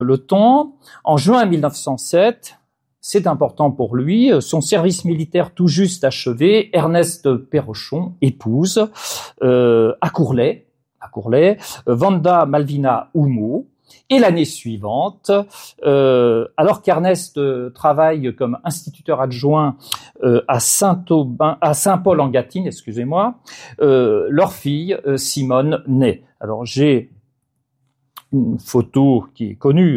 Le Temps, en juin 1907, c'est important pour lui, son service militaire tout juste achevé, Ernest Perrochon épouse à Courlay, Wanda Malvina Houmeau. Et l'année suivante, alors qu'Ernest travaille comme instituteur adjoint à Saint-Paul-en-Gâtine, leur fille Simone naît. Alors j'ai une photo qui est connue,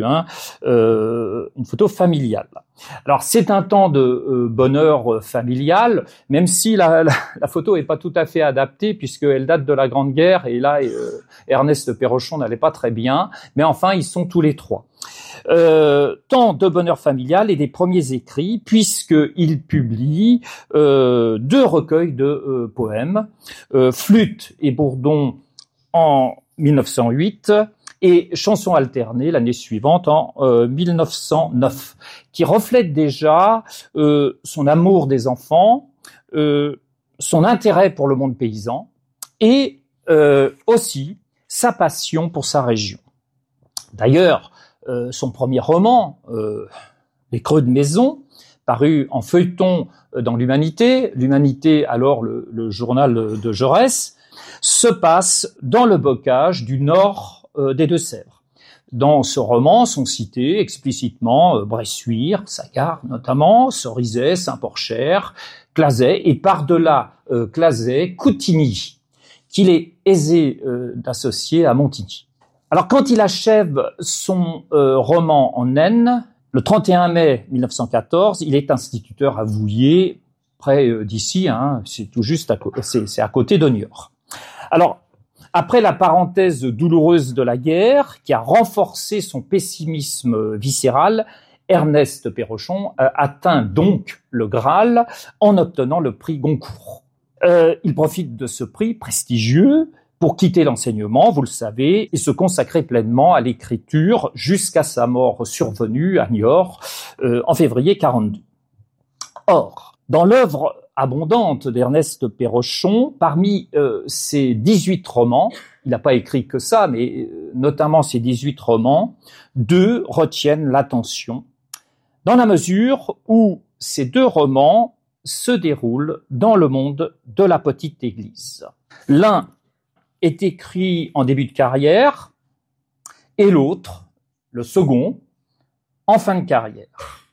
une photo familiale. Alors c'est un temps de bonheur familial, même si la photo est pas tout à fait adaptée puisqu'elle date de la Grande Guerre et là Ernest Perrochon n'allait pas très bien, mais enfin ils sont tous les trois. Temps de bonheur familial et des premiers écrits puisqu'il publie 2 recueils de poèmes, Flûte et Bourdon en 1908 et Chansons alternées l'année suivante en 1909, qui reflète déjà son amour des enfants, son intérêt pour le monde paysan et aussi sa passion pour sa région. D'ailleurs, son premier roman, Les Creux de Maison, paru en feuilleton dans l'Humanité alors le journal de Jaurès, se passe dans le bocage du nord des Deux-Sèvres. Dans ce roman sont cités explicitement Bressuire, sa gare notamment, Cerizay, Saint-Porcher, Clazet et par-delà Clazet, Coutigny, qu'il est aisé d'associer à Montigny. Alors quand il achève son roman en Aisne, le 31 mai 1914, il est instituteur à Vouillers, près d'ici, c'est tout juste c'est à côté de Niort. Alors, après la parenthèse douloureuse de la guerre, qui a renforcé son pessimisme viscéral, Ernest Perrochon atteint donc le Graal en obtenant le prix Goncourt. Il profite de ce prix prestigieux pour quitter l'enseignement, vous le savez, et se consacrer pleinement à l'écriture jusqu'à sa mort survenue à Niort en février 1942. Or, dans l'œuvre abondante d'Ernest Perrochon, parmi ses 18 romans, il n'a pas écrit que ça, mais notamment ses 18 romans, 2 retiennent l'attention, dans la mesure où ces 2 romans se déroulent dans le monde de la petite église. L'un est écrit en début de carrière, et l'autre, le second, en fin de carrière.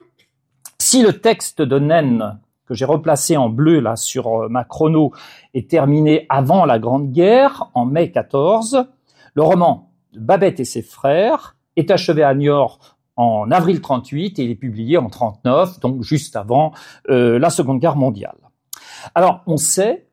Si le texte de Naine, que j'ai replacé en bleu là sur ma chrono, est terminé avant la Grande Guerre, en mai 14, le roman Babette et ses frères est achevé à Niort en avril 38 et il est publié en 39, donc juste avant la Seconde Guerre mondiale. Alors on sait,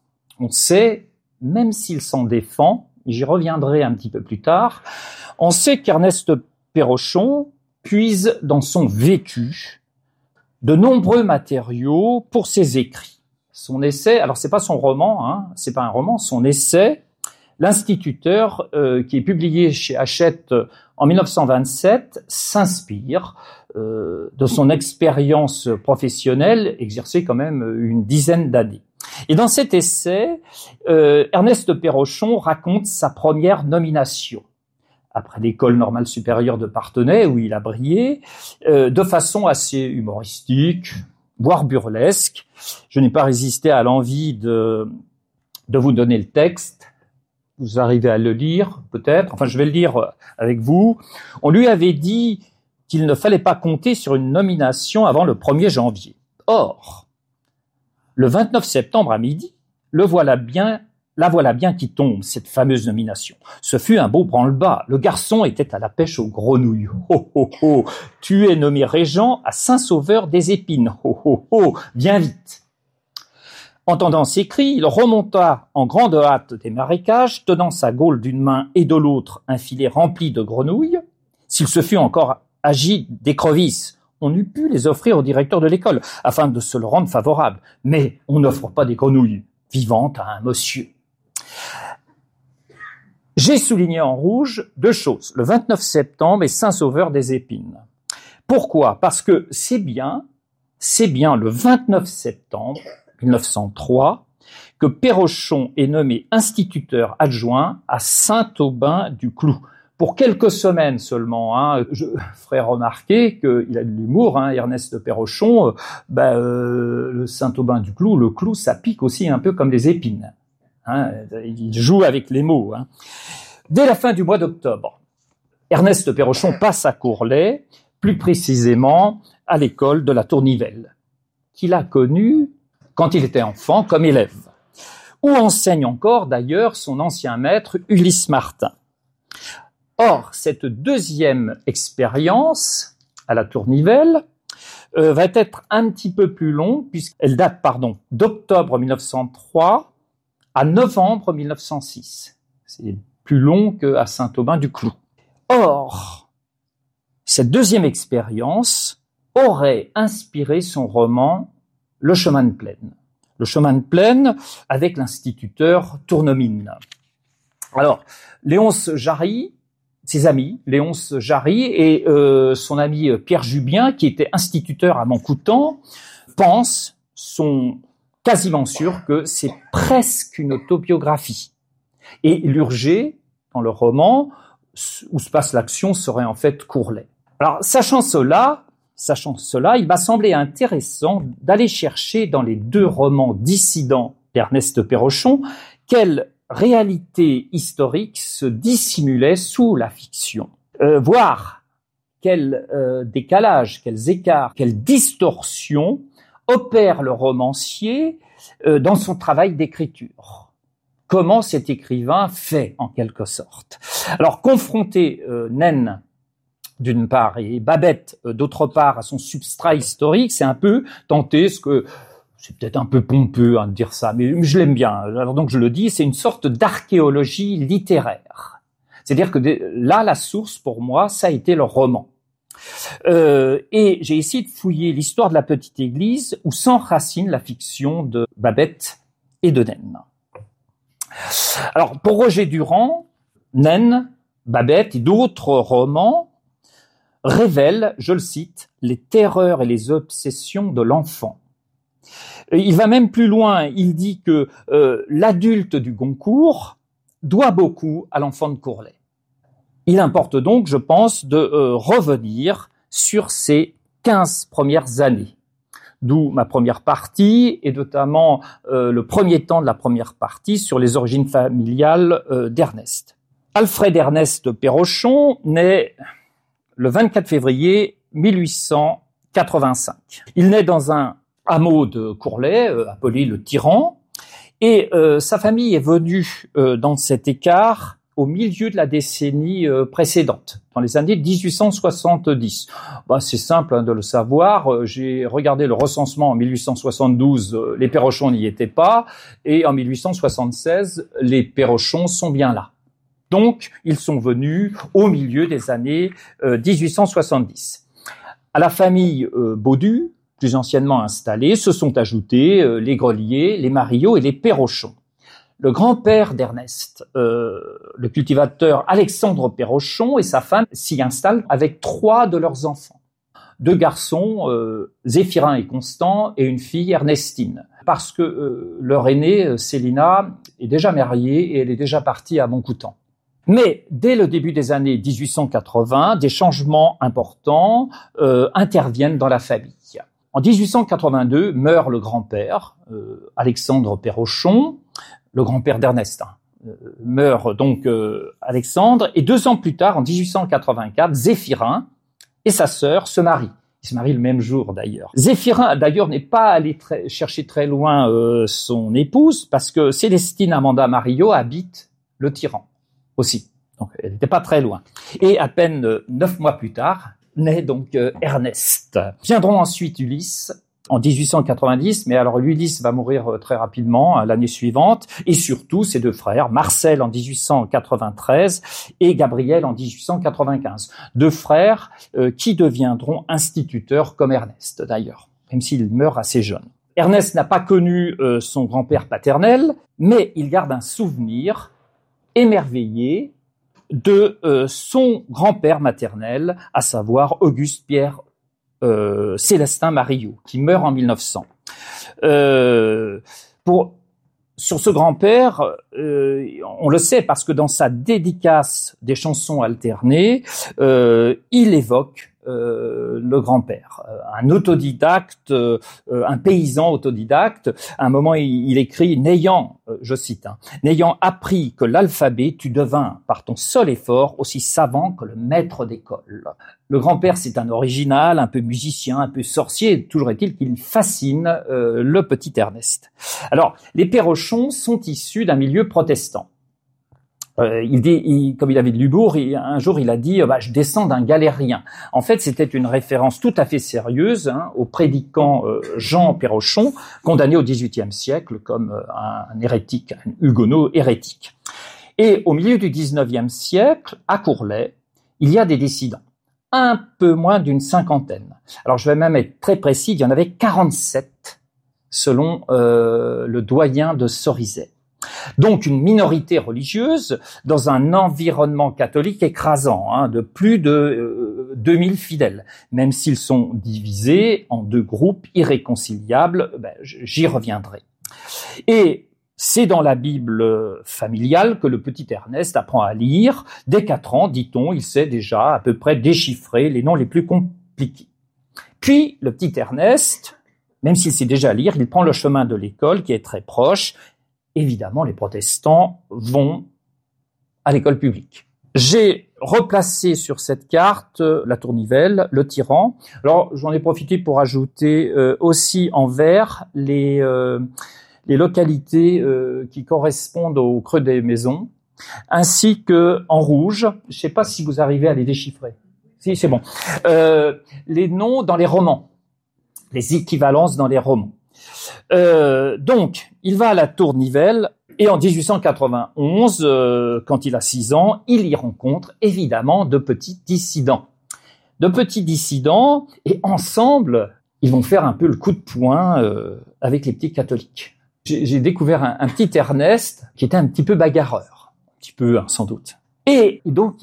même s'il s'en défend, j'y reviendrai un petit peu plus tard, on sait qu'Ernest Perrochon puise dans son vécu de nombreux matériaux pour ses écrits. Son essai, alors c'est pas son roman, c'est pas un roman, son essai, L'Instituteur, qui est publié chez Hachette en 1927, s'inspire de son expérience professionnelle, exercée quand même une dizaine d'années. Et dans cet essai, Ernest Perrochon raconte sa première nomination. Après l'École normale supérieure de Parthenay, où il a brillé, de façon assez humoristique, voire burlesque. Je n'ai pas résisté à l'envie de vous donner le texte. Vous arrivez à le lire, peut-être. Enfin, je vais le lire avec vous. On lui avait dit qu'il ne fallait pas compter sur une nomination avant le 1er janvier. Or, le 29 septembre à midi, la voilà bien qui tombe, cette fameuse nomination. Ce fut un beau branle-bas. Le garçon était à la pêche aux grenouilles. Oh, oh, oh. Tu es nommé régent à Saint-Sauveur des Épines. Oh, oh, oh. Viens vite. Entendant ces cris, il remonta en grande hâte des marécages, tenant sa gaule d'une main et de l'autre un filet rempli de grenouilles. S'il se fût encore agi d'écrevisses, on eût pu les offrir au directeur de l'école, afin de se le rendre favorable. Mais on n'offre pas des grenouilles vivantes à un monsieur. J'ai souligné en rouge 2 choses, le 29 septembre et Saint-Sauveur des Épines. Pourquoi ? Parce que c'est bien le 29 septembre 1903 que Perrochon est nommé instituteur adjoint à Saint-Aubin-du-Clou. pour quelques semaines seulement. Hein. Je ferai remarquer qu'il a de l'humour, hein, Ernest de Perrochon. Le Saint-Aubin du Clou, le clou, ça pique aussi un peu comme des épines. Hein. Il joue avec les mots. Hein. Dès la fin du mois d'octobre, Ernest de Perrochon passe à Courlay, plus précisément à l'école de la Tournivelle, qu'il a connue quand il était enfant comme élève, où enseigne encore d'ailleurs son ancien maître Ulysse Martin. Or, cette deuxième expérience à la Tournivelle va être un petit peu plus longue, puisqu'elle date d'octobre 1903 à novembre 1906. C'est plus long qu'à Saint-Aubin du Clou. Or, cette deuxième expérience aurait inspiré son roman Le chemin de plaine. Le chemin de plaine avec l'instituteur Tournemine. Alors, Léonce Jarry, ses amis, Léonce Jarry et son ami Pierre Jubien, qui était instituteur à Montcoutan, sont quasiment sûrs que c'est presque une autobiographie. Et Lurger, dans le roman, où se passe l'action, serait en fait Courlay. Alors, sachant cela, il m'a semblé intéressant d'aller chercher dans les deux romans dissidents d'Ernest de Perrochon quelle réalité historique se dissimulait sous la fiction. Voir quel décalage, quels écarts, quelle distorsion opère le romancier dans son travail d'écriture. Comment cet écrivain fait, en quelque sorte. Alors, confronter Naine, d'une part, et Babette, d'autre part, à son substrat historique, c'est un peu tenter c'est peut-être un peu pompeux de dire ça, mais je l'aime bien. Alors donc je le dis, c'est une sorte d'archéologie littéraire. C'est-à-dire que là, la source, pour moi, ça a été le roman. Et j'ai essayé de fouiller l'histoire de la petite église où s'enracine la fiction de Babette et de Naine. Alors, pour Roger Durand, Naine, Babette et d'autres romans révèlent, je le cite, les terreurs et les obsessions de l'enfant. Il va même plus loin, il dit que l'adulte du Goncourt doit beaucoup à l'enfant de Courlay. Il importe donc, je pense, de revenir sur ces 15 premières années. D'où ma première partie, et notamment le premier temps de la première partie sur les origines familiales d'Ernest. Alfred Ernest de Perrochon naît le 24 février 1885. Il naît dans un hameau de Courlay, appelé le Tyran, et sa famille est venue dans cet écart au milieu de la décennie précédente, dans les années 1870. C'est simple de le savoir, j'ai regardé le recensement en 1872, les Perrochons n'y étaient pas, et en 1876, les Perrochons sont bien là. Donc, ils sont venus au milieu des années 1870. À la famille Baudu, plus anciennement installée, se sont ajoutés les Grelier, les Marillot et les Perrochon. Le grand-père d'Ernest, le cultivateur Alexandre Perrochon et sa femme s'y installent avec 3 de leurs enfants. 2 garçons, Zéphirin et Constant, et une fille, Ernestine. Parce que leur aînée, Célina, est déjà mariée et elle est déjà partie à Montcoutan. Mais dès le début des années 1880, des changements importants interviennent dans la famille. En 1882, meurt le grand-père, Alexandre Perrochon, le grand-père d'Ernest. Meurt donc Alexandre, et 2 ans plus tard, en 1884, Zéphirin et sa sœur se marient. Ils se marient le même jour d'ailleurs. Zéphirin d'ailleurs n'est pas allé chercher très loin son épouse, parce que Célestine Amanda Marillot habite le Tyran aussi. Donc elle n'était pas très loin. Et à peine 9 mois plus tard, naît donc Ernest. Viendront ensuite Ulysse en 1890, mais alors Ulysse va mourir très rapidement l'année suivante, et surtout ses 2 frères, Marcel en 1893 et Gabriel en 1895. 2 frères qui deviendront instituteurs comme Ernest d'ailleurs, même s'il meurt assez jeune. Ernest n'a pas connu son grand-père paternel, mais il garde un souvenir émerveillé de son grand-père maternel, à savoir Auguste Pierre Célestin Marillot, qui meurt en 1900. Pour sur ce grand-père, on le sait parce que dans sa dédicace des chansons alternées, il évoque le grand-père, un autodidacte, un paysan autodidacte. À un moment, il écrit « N'ayant, je cite, n'ayant appris que l'alphabet, tu devins, par ton seul effort, aussi savant que le maître d'école. » Le grand-père, c'est un original, un peu musicien, un peu sorcier. Toujours est-il qu'il fascine le petit Ernest. Alors, les Perrochons sont issus d'un milieu protestant. Comme il avait de l'humour, un jour il a dit je descends d'un galérien. En fait, c'était une référence tout à fait sérieuse au prédicant Jean Perrochon, condamné au XVIIIe siècle comme un hérétique, un huguenot hérétique. Et au milieu du XIXe siècle, à Courlay, il y a des dissidents, un peu moins d'une cinquantaine. Alors je vais même être très précis, il y en avait 47 selon le doyen de Cerizay. Donc une minorité religieuse dans un environnement catholique écrasant, de plus de 2000 fidèles. Même s'ils sont divisés en deux groupes irréconciliables, j'y reviendrai. Et c'est dans la Bible familiale que le petit Ernest apprend à lire. Dès 4 ans, dit-on, il sait déjà à peu près déchiffrer les noms les plus compliqués. Puis le petit Ernest, même s'il sait déjà lire, il prend le chemin de l'école qui est très proche. Évidemment, les protestants vont à l'école publique. J'ai replacé sur cette carte la Tournivelle, le Tyran. Alors, j'en ai profité pour ajouter aussi en vert les localités qui correspondent au creux des maisons, ainsi que en rouge. Je ne sais pas si vous arrivez à les déchiffrer. Si, c'est bon. Les noms dans les romans, les équivalences dans les romans. Donc, il va à la Tournivelle et en 1891, quand il a 6 ans, il y rencontre évidemment de petits dissidents. Et ensemble, ils vont faire un peu le coup de poing avec les petits catholiques. J'ai découvert un petit Ernest qui était un petit peu bagarreur, un petit peu sans doute. Et donc,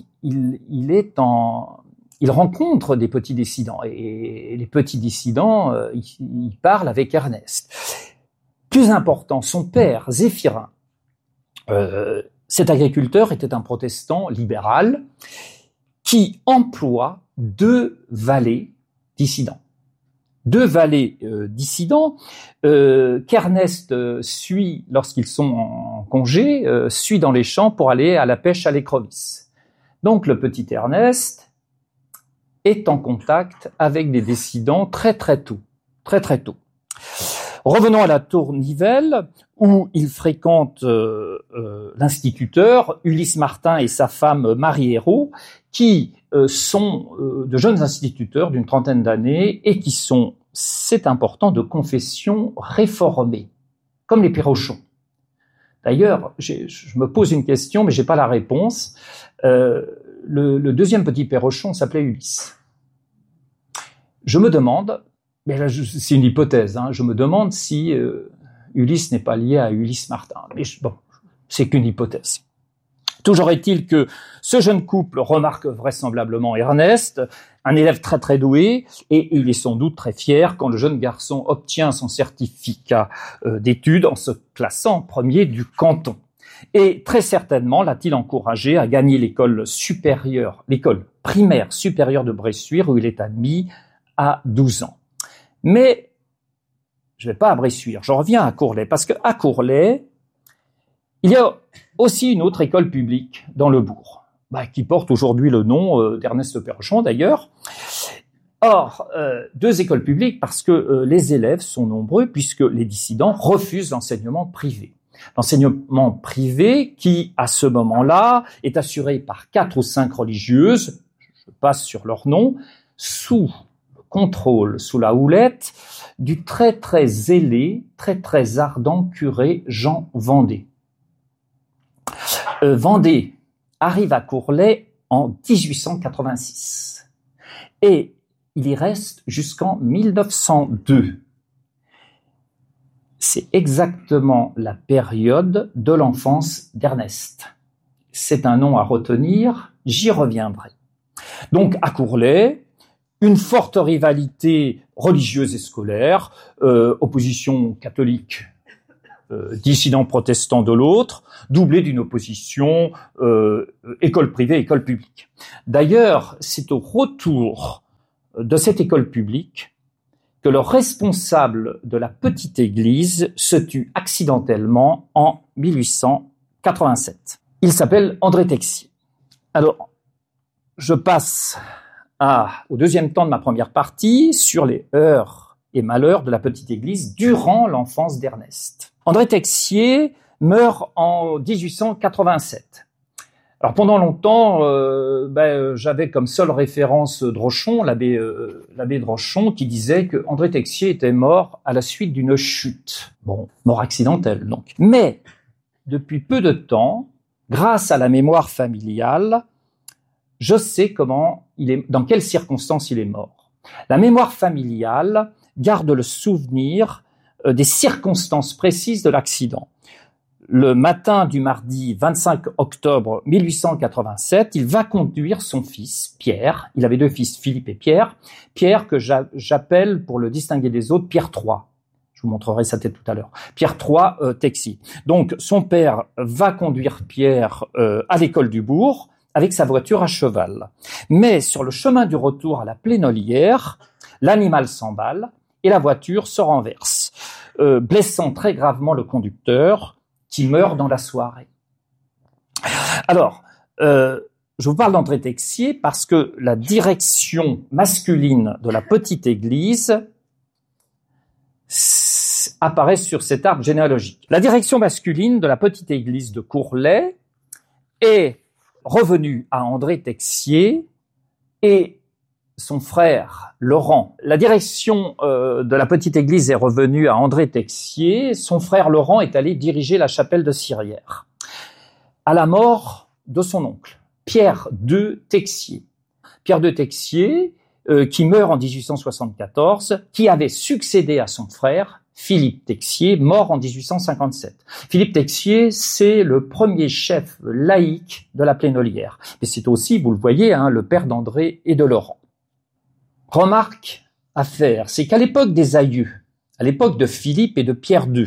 il rencontre des petits dissidents et les petits dissidents, ils parlent avec Ernest. Plus important, son père, Zéphirin, cet agriculteur était un protestant libéral qui emploie 2 valets dissidents. 2 valets dissidents qu'Ernest suit lorsqu'ils sont en congé, suit dans les champs pour aller à la pêche à l'écrevisse. Donc le petit Ernest est en contact avec des dissidents très tôt. Revenons à la Tournivelle, où il fréquente l'instituteur Ulysse Martin et sa femme Marie Hérault, qui sont de jeunes instituteurs d'une 30aine d'années et qui sont, c'est important, de confession réformée, comme les Perrochons. D'ailleurs, je me pose une question, mais j'ai pas la réponse. Le deuxième petit Perrochon s'appelait Ulysse. Je me demande, mais là, c'est une hypothèse, je me demande si Ulysse n'est pas lié à Ulysse Martin. Mais bon, c'est qu'une hypothèse. Toujours est-il que ce jeune couple remarque vraisemblablement Ernest, un élève très doué, et il est sans doute très fier quand le jeune garçon obtient son certificat d'études en se classant premier du canton. Et très certainement l'a-t-il encouragé à gagner l'école primaire supérieure de Bressuire, où il est admis à 12 ans. Mais je ne vais pas à Bressuire, je reviens à Courlay, parce qu'à Courlay, il y a aussi une autre école publique dans le bourg, qui porte aujourd'hui le nom d'Ernest Perrochon d'ailleurs. Or, 2 écoles publiques parce que les élèves sont nombreux, puisque les dissidents refusent l'enseignement privé. L'enseignement privé qui, à ce moment-là, est assuré par 4 ou 5 religieuses, je passe sur leur nom, sous contrôle, sous la houlette du très zélé, très ardent curé Jean Vendée. Vendée arrive à Courlay en 1886 et il y reste jusqu'en 1902. C'est exactement la période de l'enfance d'Ernest. C'est un nom à retenir, j'y reviendrai. Donc à Courlay, une forte rivalité religieuse et scolaire, opposition catholique dissidents protestants de l'autre, doublée d'une opposition école privée, école publique. D'ailleurs, c'est au retour de cette école publique que le responsable de la petite église se tue accidentellement en 1887. Il s'appelle André Texier. Alors, je passe au deuxième temps de ma première partie sur les heures et malheurs de la petite église durant l'enfance d'Ernest. André Texier meurt en 1887. Alors pendant longtemps, j'avais comme seule référence Drochon, l'abbé Drochon, qui disait que André Texier était mort à la suite d'une chute. Bon, mort accidentelle donc. Mais depuis peu de temps, grâce à la mémoire familiale, je sais dans quelles circonstances il est mort. La mémoire familiale garde le souvenir des circonstances précises de l'accident. Le matin du mardi 25 octobre 1887, il va conduire son fils, Pierre. Il avait deux fils, Philippe et Pierre. Pierre que j'appelle, pour le distinguer des autres, Pierre III. Je vous montrerai sa tête tout à l'heure. Pierre III Texier. Donc, son père va conduire Pierre à l'école du bourg avec sa voiture à cheval. Mais sur le chemin du retour à la Plénolière, l'animal s'emballe et la voiture se renverse, blessant très gravement le conducteur, qui meurt dans la soirée. Alors, je vous parle d'André Texier parce que la direction masculine de la petite église apparaît sur cet arbre généalogique. La direction masculine de la petite église de Courlay est revenue à André Texier et son frère Laurent. La direction de la petite église est revenue à André Texier. Son frère Laurent est allé diriger la chapelle de Sirière. À la mort de son oncle, Pierre II Texier. Pierre II Texier, qui meurt en 1874, qui avait succédé à son frère, Philippe Texier, mort en 1857. Philippe Texier, c'est le premier chef laïque de la Plénolière. Mais c'est aussi, vous le voyez, le père d'André et de Laurent. Remarque à faire, c'est qu'à l'époque des aïeux, à l'époque de Philippe et de Pierre II,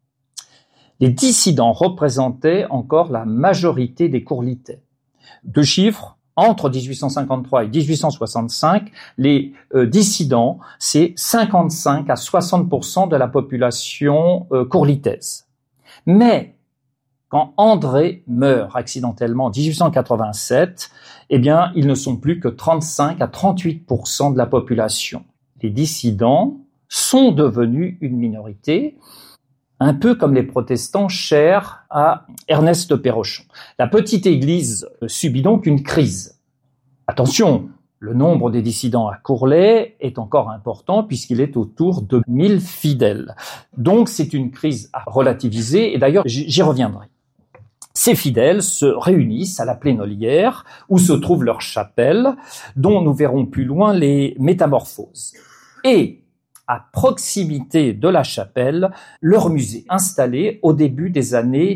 les dissidents représentaient encore la majorité des Courlitais. Deux chiffres, entre 1853 et 1865, les dissidents, c'est 55 à 60% de la population courlitaise. Mais quand André meurt accidentellement en 1887, eh bien, ils ne sont plus que 35 à 38% de la population. Les dissidents sont devenus une minorité, un peu comme les protestants chers à Ernest de Pérochon. La petite église subit donc une crise. Attention, le nombre des dissidents à Courlay est encore important puisqu'il est autour de 1000 fidèles. Donc c'est une crise à relativiser et d'ailleurs j'y reviendrai. Ces fidèles se réunissent à la Plénolière où se trouve leur chapelle dont nous verrons plus loin les métamorphoses. Et à proximité de la chapelle, leur musée installé au début des années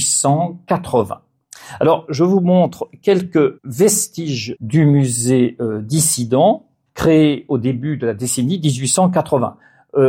1880. Alors, je vous montre quelques vestiges du musée dissident créé au début de la décennie 1880.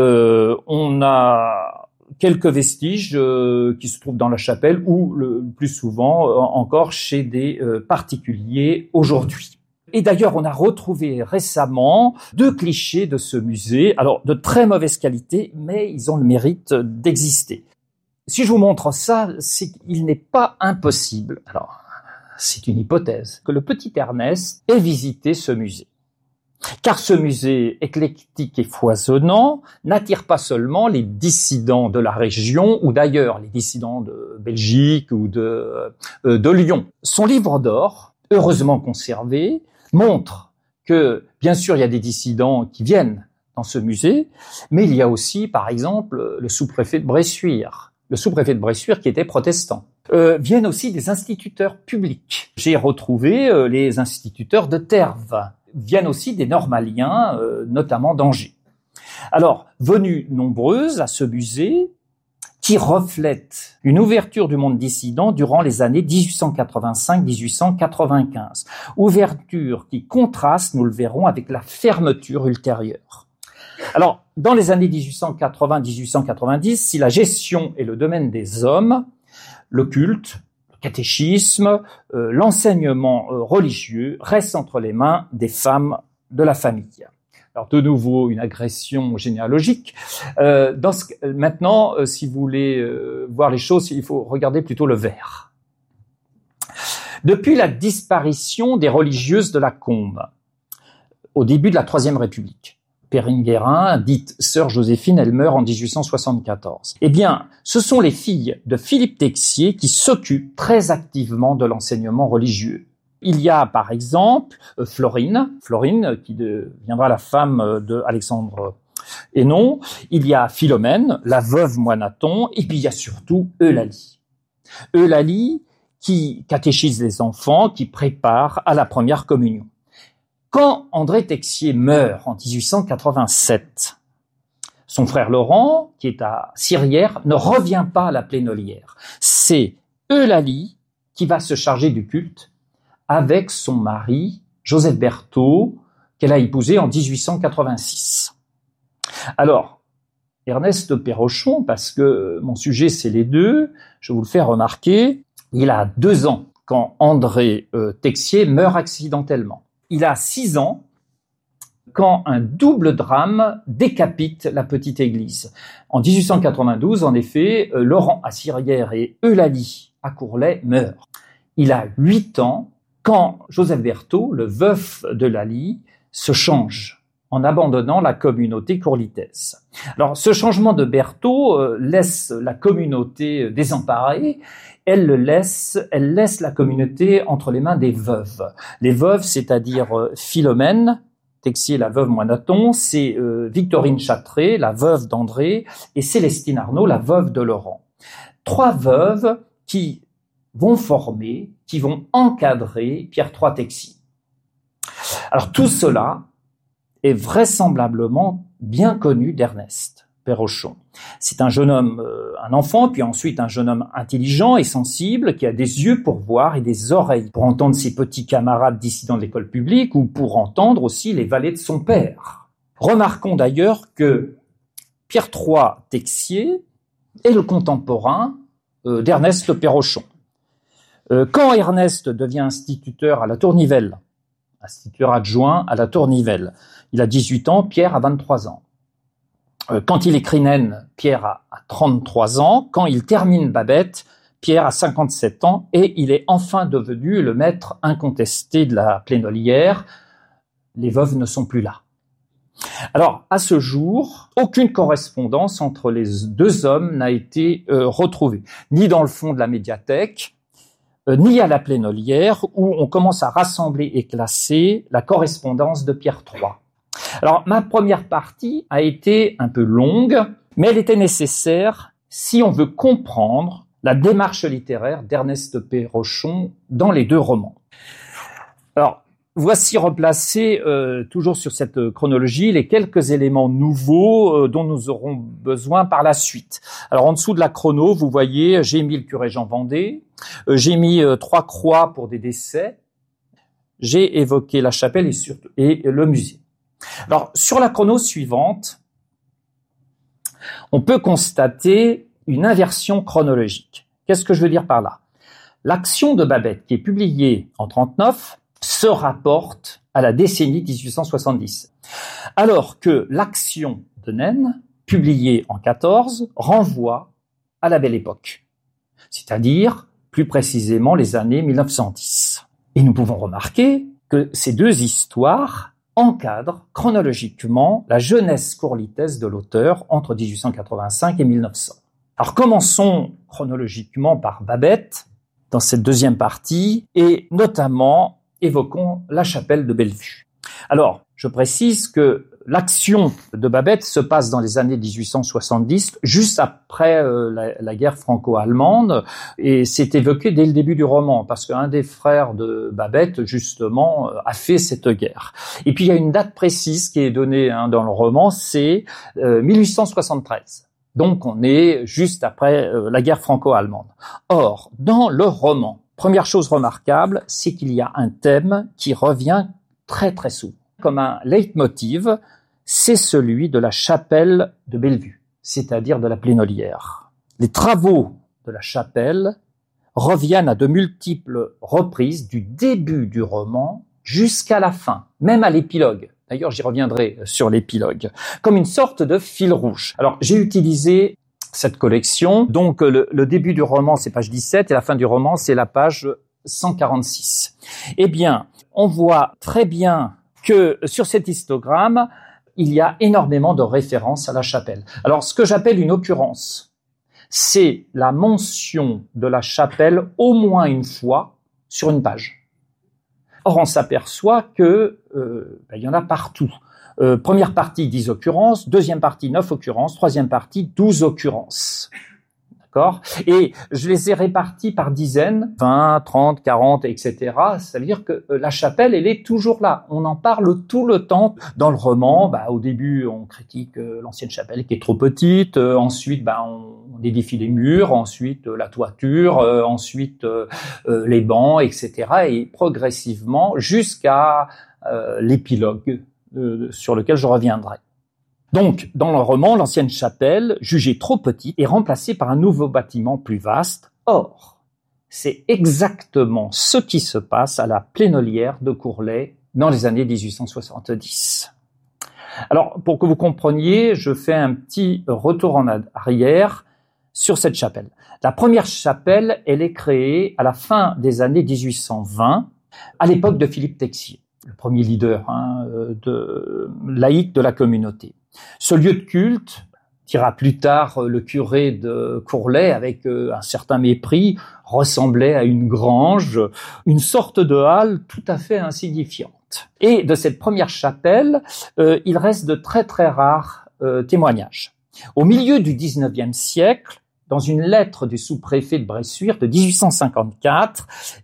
On a quelques vestiges qui se trouvent dans la chapelle ou le plus souvent encore chez des particuliers aujourd'hui. Et d'ailleurs, on a retrouvé récemment 2 clichés de ce musée, alors de très mauvaise qualité, mais ils ont le mérite d'exister. Si je vous montre ça, c'est qu'il n'est pas impossible, alors c'est une hypothèse, que le petit Ernest ait visité ce musée. Car ce musée éclectique et foisonnant n'attire pas seulement les dissidents de la région, ou d'ailleurs les dissidents de Belgique ou de Lyon. Son livre d'or, heureusement conservé, montre que, bien sûr, il y a des dissidents qui viennent dans ce musée, mais il y a aussi, par exemple, le sous-préfet de Bressuire. Le sous-préfet de Bressuire qui était protestant. Viennent aussi des instituteurs publics. J'ai retrouvé les instituteurs de Terve. Viennent aussi des normaliens, notamment d'Angers. Alors, venues nombreuses à ce musée, qui reflète une ouverture du monde dissident durant les années 1885-1895. Ouverture qui contraste, nous le verrons, avec la fermeture ultérieure. Alors, dans les années 1880-1890, si la gestion est le domaine des hommes, le culte, le catéchisme, l'enseignement religieux reste entre les mains des femmes de la famille. Alors, de nouveau, une agression généalogique. Maintenant, si vous voulez voir les choses, il faut regarder plutôt le vers. Depuis la disparition des religieuses de la Combe, au début de la Troisième République, Perrine Guérin, dite Sœur Joséphine, elle meurt en 1874. Eh bien, ce sont les filles de Philippe Texier qui s'occupent très activement de l'enseignement religieux. Il y a, par exemple, Florine qui deviendra la femme de Alexandre Hénon. Il y a Philomène, la veuve Moinaton, et puis il y a surtout Eulalie. Eulalie qui catéchise les enfants, qui prépare à la première communion. Quand André Texier meurt en 1887, son frère Laurent, qui est à Sirière, ne revient pas à la Plénolière. C'est Eulalie qui va se charger du culte avec son mari, Joseph Berthaud, qu'elle a épousé en 1886. Alors, Ernest Perrochon, parce que mon sujet c'est les deux, je vous le fais remarquer, il a 2 ans quand André Texier meurt accidentellement. Il a 6 ans quand un double drame décapite la petite église. En 1892, en effet, Laurent à Sirière et Eulalie à Courlay meurent. Il a 8 ans quand Joseph Berthaud, le veuf d'Eulalie, se change en abandonnant la communauté courlitaise. Alors, ce changement de Berthaud laisse la communauté désemparée. Elle laisse la communauté entre les mains des veuves. Les veuves, c'est-à-dire Philomène, Texier, la veuve Moinaton, c'est Victorine Châtré, la veuve d'André, et Célestine Arnaud, la veuve de Laurent. 3 veuves qui vont former, qui vont encadrer Pierre III Texier. Alors tout cela est vraisemblablement bien connu d'Ernest Perrochon. C'est un jeune homme, un enfant, puis ensuite un jeune homme intelligent et sensible qui a des yeux pour voir et des oreilles pour entendre ses petits camarades dissidents de l'école publique ou pour entendre aussi les valets de son père. Remarquons d'ailleurs que Pierre III Texier est le contemporain d'Ernest Perrochon. Quand Ernest devient instituteur à la Tournivelle, instituteur adjoint à la Tournivelle, il a 18 ans, Pierre a 23 ans. Quand il est Crinen, Pierre a 33 ans. Quand il termine Babette, Pierre a 57 ans et il est enfin devenu le maître incontesté de la Plénolière. Les veuves ne sont plus là. Alors, à ce jour, aucune correspondance entre les 2 hommes n'a été retrouvée, ni dans le fond de la médiathèque, ni à la Plénolière, où on commence à rassembler et classer la correspondance de Pierre III. Alors, ma première partie a été un peu longue, mais elle était nécessaire si on veut comprendre la démarche littéraire d'Ernest Perrochon dans les 2 romans. Alors, voici replacés, toujours sur cette chronologie, les quelques éléments nouveaux dont nous aurons besoin par la suite. Alors, en dessous de la chrono, vous voyez, j'ai mis le curé Jean Vendée, j'ai mis 3 croix pour des décès, j'ai évoqué la chapelle et le musée. Alors, sur la chrono suivante, on peut constater une inversion chronologique. Qu'est-ce que je veux dire par là? L'Action de Babette, qui est publiée en 1939, se rapporte à la décennie 1870. Alors que l'Action de Naine, publiée en 14, renvoie à la Belle Époque, c'est-à-dire plus précisément les années 1910. Et nous pouvons remarquer que ces 2 histoires encadre chronologiquement la jeunesse courlitaise de l'auteur entre 1885 et 1900. Alors commençons chronologiquement par Babette dans cette 2e partie et notamment évoquons la chapelle de Bellevue. Alors, je précise que l'action de Babette se passe dans les années 1870, juste après la guerre franco-allemande, et c'est évoqué dès le début du roman, parce qu'un des frères de Babette, justement, a fait cette guerre. Et puis il y a une date précise qui est donnée dans le roman, c'est 1873. Donc on est juste après la guerre franco-allemande. Or, dans le roman, première chose remarquable, c'est qu'il y a un thème qui revient très très souvent, comme un leitmotiv, c'est celui de la chapelle de Bellevue, c'est-à-dire de la Plénolière. Les travaux de la chapelle reviennent à de multiples reprises du début du roman jusqu'à la fin, même à l'épilogue. D'ailleurs, j'y reviendrai sur l'épilogue, comme une sorte de fil rouge. Alors, j'ai utilisé cette collection. Donc, le début du roman, c'est page 17, et la fin du roman, c'est la page 146. Eh bien, on voit très bien que sur cet histogramme, il y a énormément de références à la chapelle. Alors, ce que j'appelle une occurrence, c'est la mention de la chapelle au moins une fois sur une page. Or, on s'aperçoit que il y en a partout. Première partie, 10 occurrences. Deuxième partie, 9 occurrences. Troisième partie, 12 occurrences. D'accord ? Et je les ai répartis par dizaines, 20, 30, 40, etc. Ça veut dire que la chapelle, elle est toujours là. On en parle tout le temps. Dans le roman, au début, on critique l'ancienne chapelle qui est trop petite. Ensuite, on édifie les murs. Ensuite, la toiture. Ensuite, les bancs, etc. Et progressivement, jusqu'à l'épilogue sur lequel je reviendrai. Donc, dans le roman, l'ancienne chapelle, jugée trop petite, est remplacée par un nouveau bâtiment plus vaste. Or, c'est exactement ce qui se passe à la Plénolière de Courlay dans les années 1870. Alors, pour que vous compreniez, je fais un petit retour en arrière sur cette chapelle. La première chapelle, elle est créée à la fin des années 1820, à l'époque de Philippe Texier, le premier leader laïque de la communauté. Ce lieu de culte, dira plus tard le curé de Courlay avec un certain mépris, ressemblait à une grange, une sorte de halle tout à fait insignifiante. Et de cette première chapelle, il reste de très très rares témoignages. Au milieu du XIXe siècle, dans une lettre du sous-préfet de Bressuire de 1854,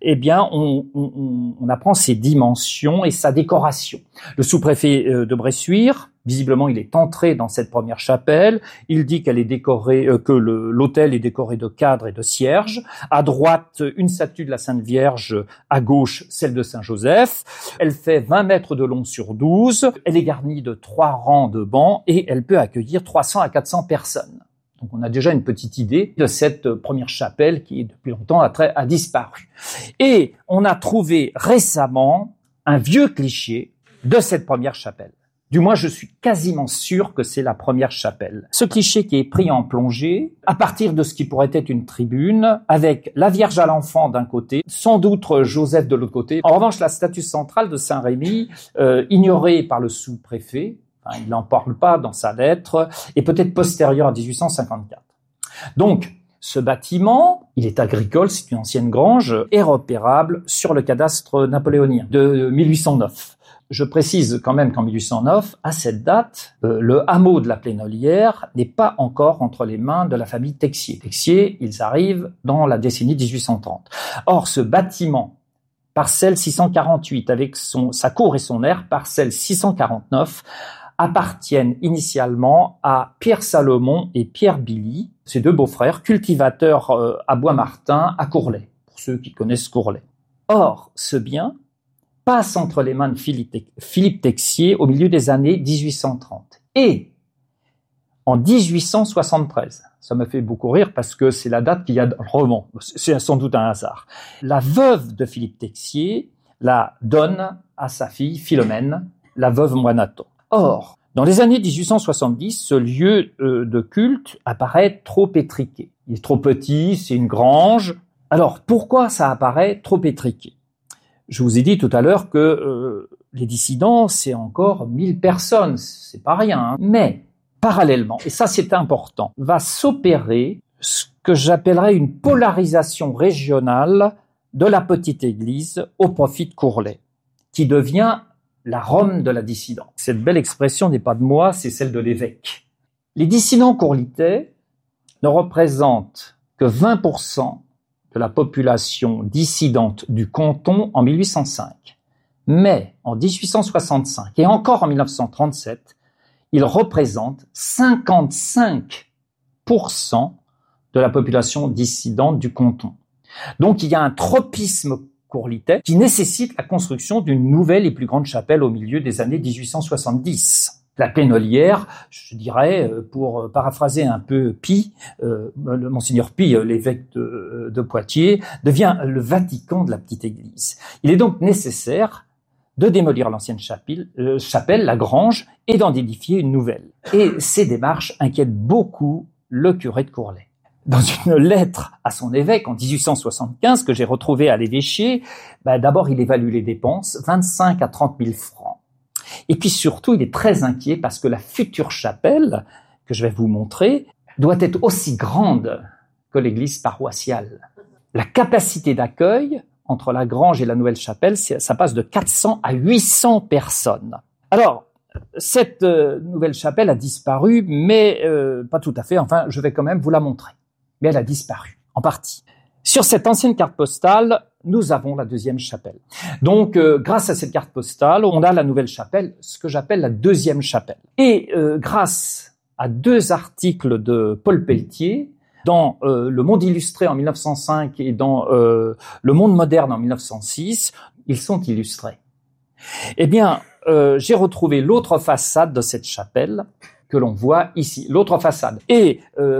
on apprend ses dimensions et sa décoration. Le sous-préfet de Bressuire, visiblement, il est entré dans cette première chapelle. Il dit qu'elle est décorée, que l'autel est décoré de cadres et de cierges. À droite, une statue de la Sainte Vierge. À gauche, celle de Saint Joseph. Elle fait 20 mètres de long sur 12. Elle est garnie de 3 rangs de bancs et elle peut accueillir 300 à 400 personnes. Donc, on a déjà une petite idée de cette première chapelle qui, depuis longtemps, a disparu. Et on a trouvé récemment un vieux cliché de cette première chapelle. Du moins, je suis quasiment sûr que c'est la première chapelle. Ce cliché qui est pris en plongée, à partir de ce qui pourrait être une tribune, avec la Vierge à l'Enfant d'un côté, sans doute Joseph de l'autre côté. En revanche, la statue centrale de Saint-Rémy, ignorée par le sous-préfet, il n'en parle pas dans sa lettre, et peut-être postérieure à 1854. Donc, ce bâtiment, il est agricole, c'est une ancienne grange, est repérable sur le cadastre napoléonien de 1809. Je précise quand même qu'en 1809, à cette date, le hameau de la Plénolière n'est pas encore entre les mains de la famille Texier. Texier, ils arrivent dans la décennie 1830. Or, ce bâtiment, parcelle 648, avec sa cour et son aire, parcelle 649, appartiennent initialement à Pierre Salomon et Pierre Billy, ces deux beaux-frères, cultivateurs à Bois-Martin, à Courlay, pour ceux qui connaissent Courlay. Or, ce bien passe entre les mains de Philippe Texier au milieu des années 1830. Et en 1873, ça me fait beaucoup rire parce que c'est la date qu'il y a dans le roman, c'est sans doute un hasard, la veuve de Philippe Texier la donne à sa fille Philomène, la veuve Moinaton. Or, dans les années 1870, ce lieu de culte apparaît trop étriqué. Il est trop petit, c'est une grange. Alors, pourquoi ça apparaît trop étriqué ? Je vous ai dit tout à l'heure que les dissidents, c'est encore 1000 personnes, c'est pas rien. Hein. Mais, parallèlement, et ça c'est important, va s'opérer ce que j'appellerais une polarisation régionale de la petite église au profit de Courlay, qui devient la Rome de la dissidence. Cette belle expression n'est pas de moi, c'est celle de l'évêque. Les dissidents courlitais ne représentent que 20% de la population dissidente du canton en 1805. Mais en 1865 et encore en 1937, ils représentent 55% de la population dissidente du canton. Donc il y a un tropisme courlitais qui nécessite la construction d'une nouvelle et plus grande chapelle au milieu des années 1870. La Plénolière, je dirais, pour paraphraser un peu Pie, le monseigneur Pie, l'évêque de Poitiers, devient le Vatican de la petite église. Il est donc nécessaire de démolir l'ancienne chapelle, la grange, et d'en édifier une nouvelle. Et ces démarches inquiètent beaucoup le curé de Courlay. Dans une lettre à son évêque en 1875 que j'ai retrouvée à l'évêché, d'abord il évalue les dépenses, 25 à 30 000 francs. Et puis surtout, il est très inquiet parce que la future chapelle, que je vais vous montrer, doit être aussi grande que l'église paroissiale. La capacité d'accueil entre la grange et la nouvelle chapelle, ça passe de 400 à 800 personnes. Alors, cette nouvelle chapelle a disparu, mais pas tout à fait. Enfin, je vais quand même vous la montrer. Mais elle a disparu, en partie. Sur cette ancienne carte postale, nous avons la deuxième chapelle. Donc, grâce à cette carte postale, on a la nouvelle chapelle, ce que j'appelle la deuxième chapelle. Et grâce à 2 articles de Paul Pelletier, dans Le Monde illustré en 1905 et dans Le Monde moderne en 1906, ils sont illustrés. Eh bien, j'ai retrouvé l'autre façade de cette chapelle que l'on voit ici, l'autre façade. Et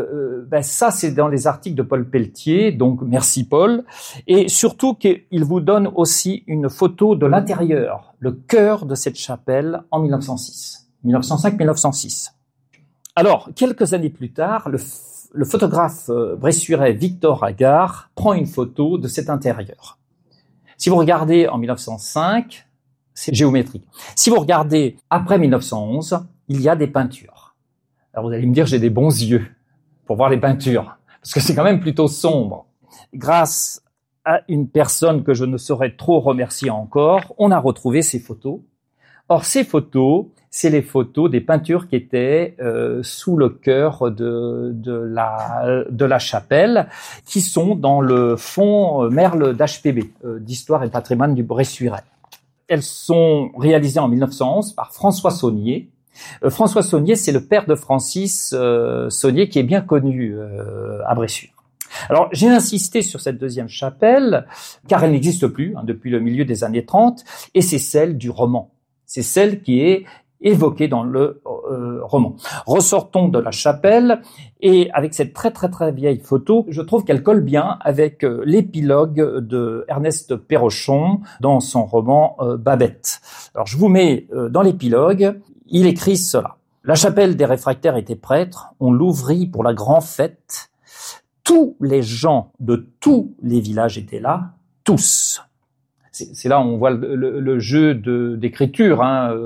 ça, c'est dans les articles de Paul Pelletier, donc merci Paul. Et surtout qu'il vous donne aussi une photo de l'intérieur, le cœur de cette chapelle en 1906, 1905-1906. Alors, quelques années plus tard, le photographe bressuirais Victor Agar prend une photo de cet intérieur. Si vous regardez en 1905, c'est géométrique. Si vous regardez après 1911, il y a des peintures. Alors vous allez me dire, j'ai des bons yeux pour voir les peintures, parce que c'est quand même plutôt sombre. Grâce à une personne que je ne saurais trop remercier encore, on a retrouvé ces photos. Or, ces photos, c'est les photos des peintures qui étaient sous le chœur de la chapelle, qui sont dans le fonds Merle d'HPB, d'Histoire et Patrimoine du Bressuirais. Elles sont réalisées en 1911 par François Saunier. François Saunier, c'est le père de Francis Saunier, qui est bien connu à Bressuire. Alors, j'ai insisté sur cette deuxième chapelle, car elle n'existe plus depuis le milieu des années 30, et c'est celle du roman. C'est celle qui est évoquée dans le roman. Ressortons de la chapelle, et avec cette très très très vieille photo, je trouve qu'elle colle bien avec l'épilogue de Ernest Perrochon dans son roman Babette. Alors je vous mets dans l'épilogue, il écrit cela. La chapelle des réfractaires était prêtre, on l'ouvrit pour la grande fête. Tous les gens de tous les villages étaient là, tous. C'est là où on voit le jeu d'écriture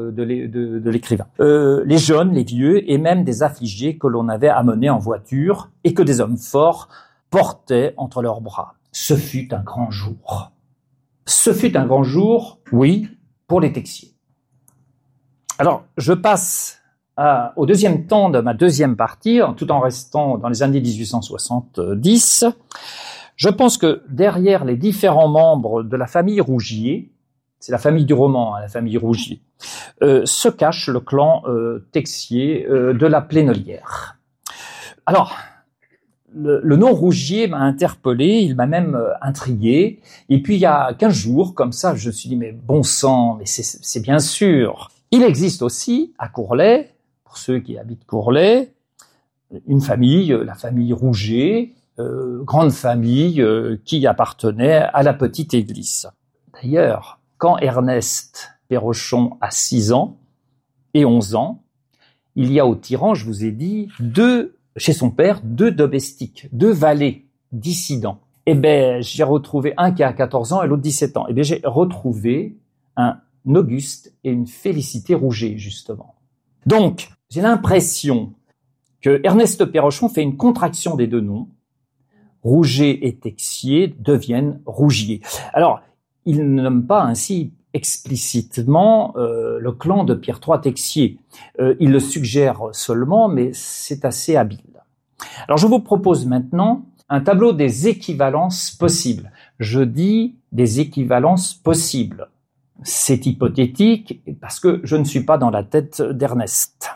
de l'écrivain. Les jeunes, les vieux et même des affligés que l'on avait amenés en voiture et que des hommes forts portaient entre leurs bras. Ce fut un grand jour. Ce fut un grand jour, oui, pour les Texiers. Alors, je passe au deuxième temps de ma deuxième partie, tout en restant dans les années 1870. Je pense que derrière les différents membres de la famille Rougier, c'est la famille du roman, la famille Rougier, se cache le clan Texier de la Plénolière. Alors, le nom Rougier m'a interpellé, il m'a même intrigué. Et puis il y a 15 jours, comme ça, je me suis dit, mais bon sang, mais c'est bien sûr. Il existe aussi à Courlay, pour ceux qui habitent Courlay, une famille, la famille Rougier, grande famille qui appartenait à la petite église. D'ailleurs, quand Ernest Perrochon a 6 ans et 11 ans, il y a au Tyran, je vous ai dit, chez son père, 2 domestiques, 2 valets dissidents. Eh bien, j'ai retrouvé un qui a 14 ans et l'autre 17 ans. Eh bien, j'ai retrouvé un Auguste et une Félicité Rougier, justement. Donc, j'ai l'impression que Ernest Perrochon fait une contraction des 2 noms. Rouget et Texier deviennent Rougier. Alors, il ne nomme pas ainsi explicitement le clan de Pierre III Texier. Il le suggère seulement, mais c'est assez habile. Alors, je vous propose maintenant un tableau des équivalences possibles. Je dis des équivalences possibles. C'est hypothétique parce que je ne suis pas dans la tête d'Ernest.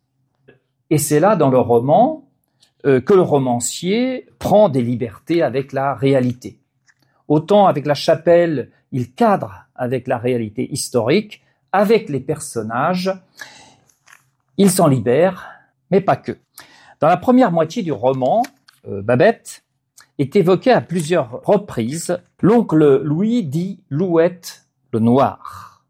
Et c'est là, dans le roman, que le romancier prend des libertés avec la réalité. Autant avec la chapelle, il cadre avec la réalité historique, avec les personnages, Il s'en libère, mais pas que. Dans la première moitié du roman, Babette est évoqué à plusieurs reprises l'oncle Louis dit Louette le Noir.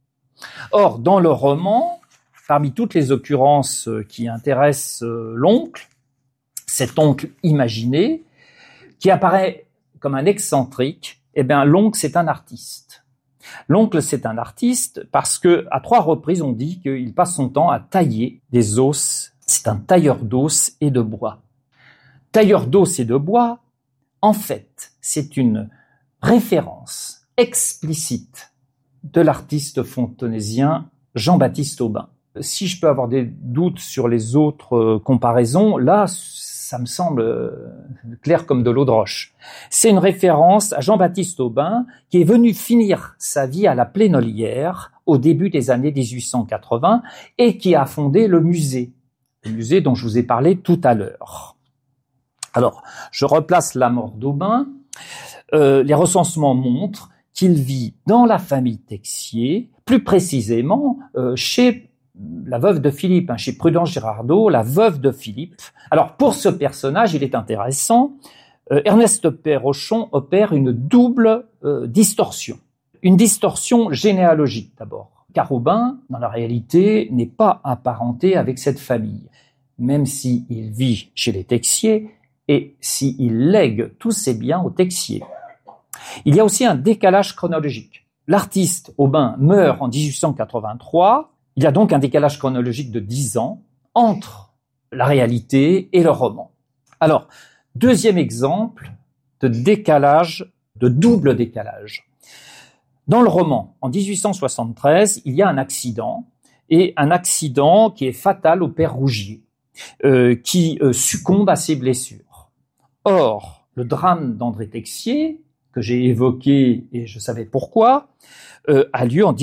Or, dans le roman, parmi toutes les occurrences qui intéressent l'oncle, cet oncle imaginé, qui apparaît comme un excentrique, eh bien, l'oncle, c'est un artiste. L'oncle, c'est un artiste parce que, à 3 reprises, on dit qu'il passe son temps à tailler des os. C'est un tailleur d'os et de bois. Tailleur d'os et de bois, en fait, c'est une référence explicite de l'artiste fontenésien Jean-Baptiste Aubin. Si je peux avoir des doutes sur les autres comparaisons, là, ça me semble clair comme de l'eau de roche. C'est une référence à Jean-Baptiste Aubin qui est venu finir sa vie à la Plénolière au début des années 1880 et qui a fondé le musée dont je vous ai parlé tout à l'heure. Alors, je replace la mort d'Aubin. Les recensements montrent qu'il vit dans la famille Texier, plus précisément chez la veuve de Philippe, chez Prudence Girardot, la veuve de Philippe. Alors, pour ce personnage, il est intéressant, Ernest Perrochon opère une double distorsion. Une distorsion généalogique, d'abord. Car Aubin, dans la réalité, n'est pas apparenté avec cette famille, même s'il vit chez les Texier et s'il lègue tous ses biens aux Texier. Il y a aussi un décalage chronologique. L'artiste Aubin meurt en 1883. Il y a donc un décalage chronologique de 10 ans entre la réalité et le roman. Alors, deuxième exemple de décalage, de double décalage. Dans le roman, en 1873, il y a un accident, et un accident qui est fatal au père Rougier, qui succombe à ses blessures. Or, le drame d'André Texier, que j'ai évoqué et je savais pourquoi, a lieu en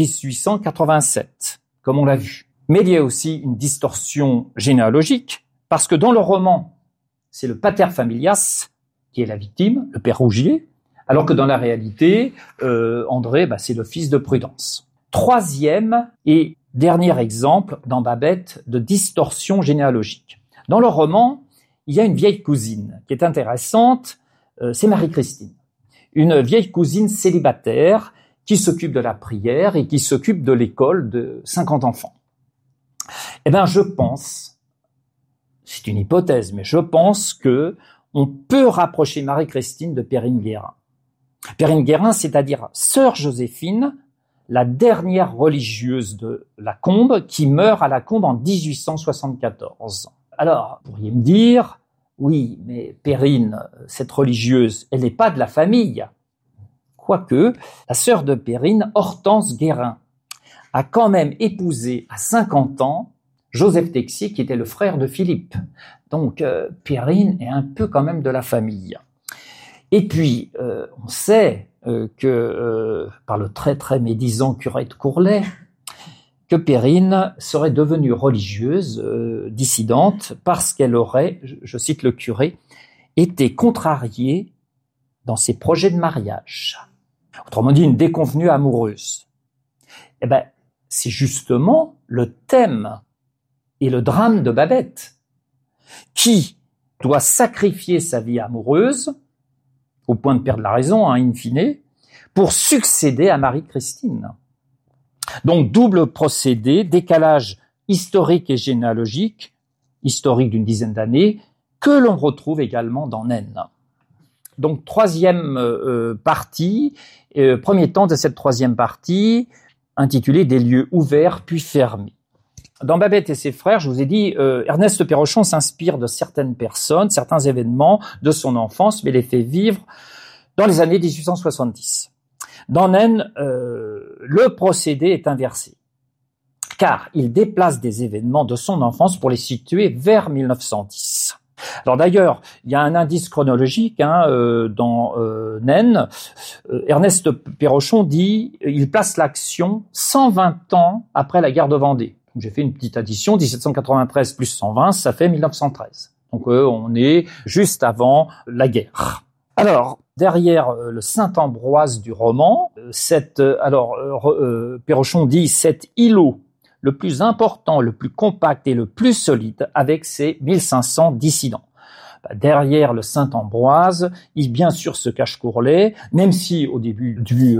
1887, comme on l'a vu. Mais il y a aussi une distorsion généalogique, parce que dans le roman, c'est le pater familias qui est la victime, le père Rougier, alors que dans la réalité, André, c'est le fils de Prudence. Troisième et dernier exemple dans Babette de distorsion généalogique. Dans le roman, il y a une vieille cousine qui est intéressante, c'est Marie-Christine. Une vieille cousine célibataire qui s'occupe de la prière et qui s'occupe de l'école de 50 enfants. Eh bien, je pense, c'est une hypothèse, mais je pense que on peut rapprocher Marie-Christine de Perrine Guérin. Perrine Guérin, c'est-à-dire sœur Joséphine, la dernière religieuse de la Combe, qui meurt à la Combe en 1874. Alors, vous pourriez me dire, oui, mais Perrine, cette religieuse, elle n'est pas de la famille. Quoique, la sœur de Perrine, Hortense Guérin, a quand même épousé à 50 ans Joseph Texier, qui était le frère de Philippe. Donc, Perrine est un peu quand même de la famille. Et puis, on sait que, par le très très médisant curé de Courlay, que Perrine serait devenue religieuse, dissidente, parce qu'elle aurait, je cite le curé, été contrariée dans ses projets de mariage. Autrement dit, une déconvenue amoureuse. Eh ben, c'est justement le thème et le drame de Babette, qui doit sacrifier sa vie amoureuse, au point de perdre la raison, in fine, pour succéder à Marie-Christine. Donc, double procédé, décalage historique et généalogique, historique d'une dizaine d'années, que l'on retrouve également dans Naine. Donc, troisième partie, premier temps de cette troisième partie, intitulée « Des lieux ouverts puis fermés ». Dans Babette et ses frères, je vous ai dit, Ernest Perrochon s'inspire de certaines personnes, certains événements de son enfance, mais les fait vivre dans les années 1870. Dans Naine, le procédé est inversé, car il déplace des événements de son enfance pour les situer vers 1910. Alors d'ailleurs, il y a un indice chronologique dans Naine. Ernest Perrochon dit il place l'action 120 ans après la guerre de Vendée. Donc, j'ai fait une petite addition, 1793 plus 120, ça fait 1913. Donc on est juste avant la guerre. Alors, derrière le Saint-Ambroise du roman, Perrochon dit cet îlot, le plus important, le plus compact et le plus solide avec ses 1500 dissidents. Derrière le Saint-Ambroise, il bien sûr se cache Courlet, même si au début du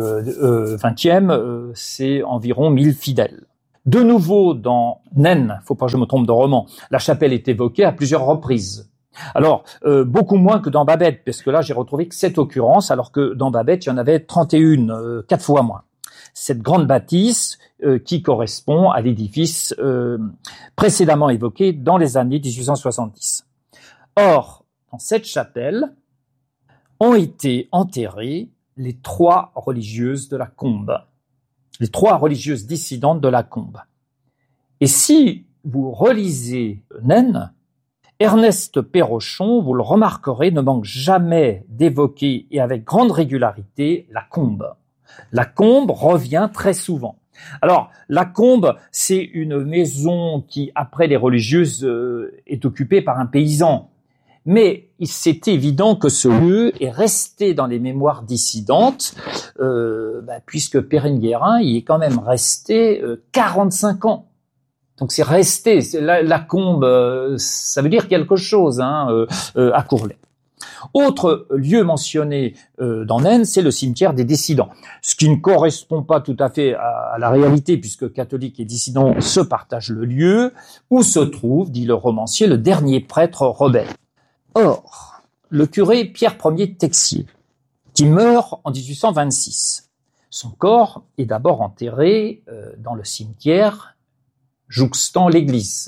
XXe, c'est environ 1000 fidèles. De nouveau dans Naine, faut pas que je me trompe de roman, la chapelle est évoquée à plusieurs reprises. Alors, beaucoup moins que dans Babette, parce que là j'ai retrouvé que 7 occurrences, alors que dans Babette il y en avait 31, 4 fois moins. Cette grande bâtisse qui correspond à l'édifice précédemment évoqué dans les années 1870. Or, dans cette chapelle ont été enterrées les 3 religieuses de la Combe, les 3 religieuses dissidentes de la Combe. Et si vous relisez Naine, Ernest Perrochon, vous le remarquerez, ne manque jamais d'évoquer et avec grande régularité la Combe. La Combe revient très souvent. Alors, la Combe, c'est une maison qui, après les religieuses, est occupée par un paysan. Mais c'est évident que ce lieu est resté dans les mémoires dissidentes, puisque Perrine Guérin y est quand même resté 45 ans. Donc c'est resté, la Combe, ça veut dire quelque chose à Courlet. Autre lieu mentionné dans Naine, c'est le cimetière des dissidents, ce qui ne correspond pas tout à fait à la réalité, puisque catholiques et dissidents se partagent le lieu, où se trouve, dit le romancier, le dernier prêtre rebelle. Or, le curé Pierre Ier Texier, qui meurt en 1826, son corps est d'abord enterré dans le cimetière jouxtant l'église.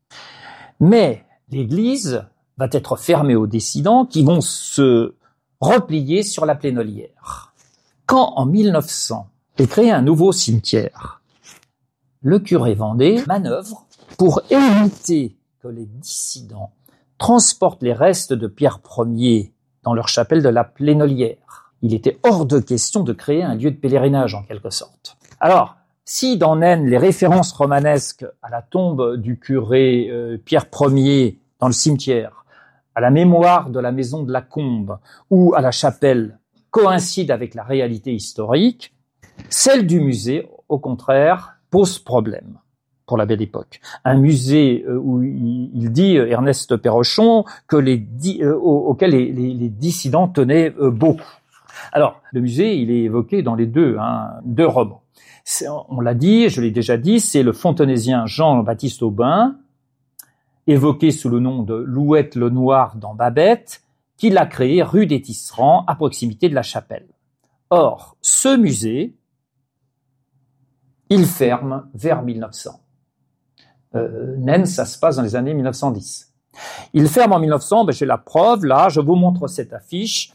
Mais l'église va être fermée aux dissidents qui vont se replier sur la Plénolière. Quand, en 1900, est créé un nouveau cimetière, le curé Vendée manœuvre pour éviter que les dissidents transportent les restes de Pierre Ier dans leur chapelle de la Plénolière. Il était hors de question de créer un lieu de pèlerinage, en quelque sorte. Alors, si dans Naine, les références romanesques à la tombe du curé Pierre Ier dans le cimetière, à la mémoire de la maison de la Combe ou à la chapelle coïncident avec la réalité historique, celle du musée, au contraire, pose problème pour la Belle Époque. Un musée où il dit, Ernest Perrochon, que auquel les dissidents tenaient beaucoup. Alors, le musée, il est évoqué dans les deux romans. On l'a dit, je l'ai déjà dit, c'est le fontenaisien Jean-Baptiste Aubin, évoqué sous le nom de Louette le Noir dans Babette, qui l'a créé rue des Tisserands, à proximité de la chapelle. Or, ce musée, il ferme vers 1900. Naine, ça se passe dans les années 1910. Il ferme en 1900, j'ai la preuve, là, je vous montre cette affiche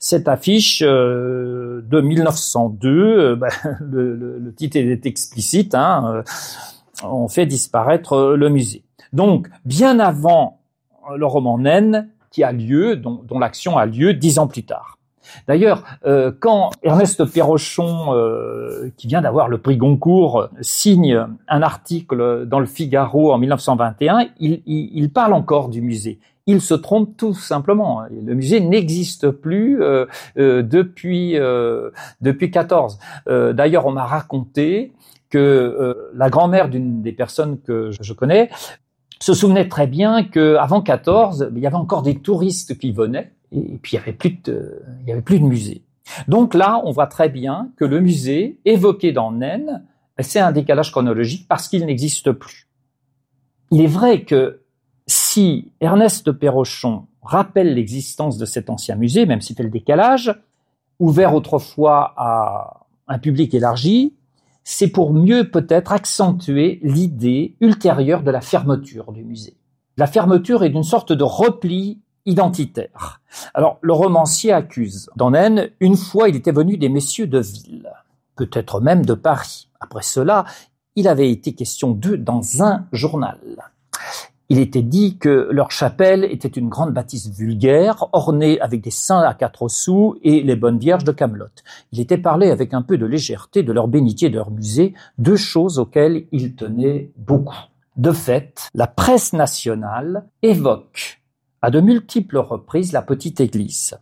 de 1902, le titre est explicite, on fait disparaître le musée. Donc, bien avant le roman Naine, qui a lieu, dont l'action a lieu 10 ans plus tard. D'ailleurs, quand Ernest Perrochon, qui vient d'avoir le prix Goncourt, signe un article dans le Figaro en 1921, il parle encore du musée. Il se trompe tout simplement. Le musée n'existe plus depuis 14. D'ailleurs, on m'a raconté que la grand-mère d'une des personnes que je connais se souvenait très bien qu'avant 14, il y avait encore des touristes qui venaient et puis il y avait plus de musée. Donc là, on voit très bien que le musée évoqué dans Naine, c'est un décalage chronologique parce qu'il n'existe plus. Il est vrai que si Ernest Perrochon rappelle l'existence de cet ancien musée, même s'il fait le décalage, ouvert autrefois à un public élargi, c'est pour mieux peut-être accentuer l'idée ultérieure de la fermeture du musée. La fermeture est d'une sorte de repli identitaire. Alors, le romancier accuse dans Naine, une fois il était venu des messieurs de ville, peut-être même de Paris. Après cela, il avait été question d'eux dans un journal. Il était dit que leur chapelle était une grande bâtisse vulgaire, ornée avec des saints à 4 sous et les bonnes vierges de Camelot. Il était parlé avec un peu de légèreté de leur bénitier et de leur musée, 2 choses auxquelles il tenait beaucoup. De fait, la presse nationale évoque à de multiples reprises la petite église,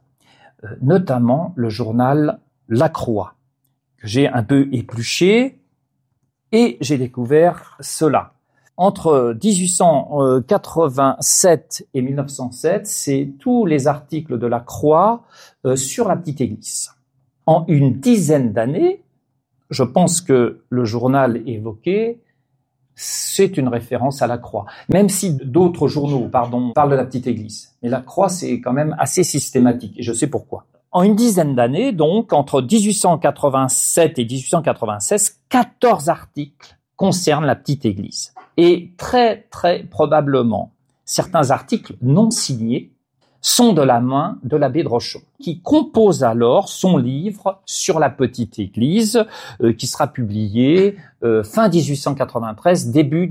notamment le journal La Croix, que j'ai un peu épluché, Et j'ai découvert cela. Entre 1887 et 1907, c'est tous les articles de la Croix sur la petite église. En une dizaine d'années, je pense que le journal évoqué, c'est une référence à la Croix. Même si d'autres journaux, parlent de la petite église. Mais la Croix, c'est quand même assez systématique, et je sais pourquoi. En une dizaine d'années, donc, entre 1887 et 1896, 14 articles concernent la petite église. Et très, très probablement, certains articles non signés sont de la main de l'abbé Drochon, qui compose alors son livre sur la petite église, qui sera publié fin 1893, début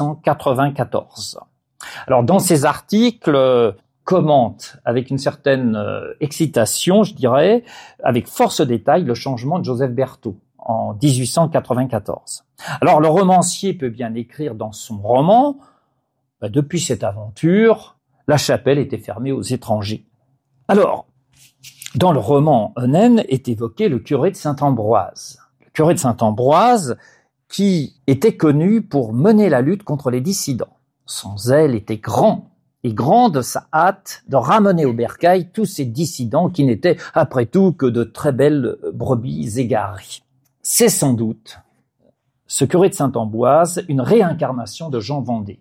1894. Alors, dans ces articles, commente avec une certaine excitation, je dirais, avec force détail, le changement de Joseph Berthaud en 1894. Alors, le romancier peut bien écrire dans son roman, depuis cette aventure, la chapelle était fermée aux étrangers. Alors, dans le roman Eunen est évoqué le curé de Saint-Ambroise. Le curé de Saint-Ambroise qui était connu pour mener la lutte contre les dissidents. Son zèle était grand, et grande sa hâte de ramener au bercail tous ces dissidents qui n'étaient, après tout, que de très belles brebis égarées. C'est sans doute, ce curé de Saint-Ambroise, une réincarnation de Jean Vendée.